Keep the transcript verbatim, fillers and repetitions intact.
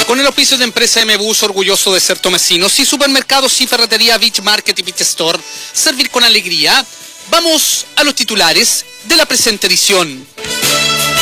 Con el auspicio de empresa M-Bus, orgulloso de ser tomecinos, y supermercados y ferretería Beach Market y Beach Store, servir con alegría. Vamos a los titulares de la presente edición.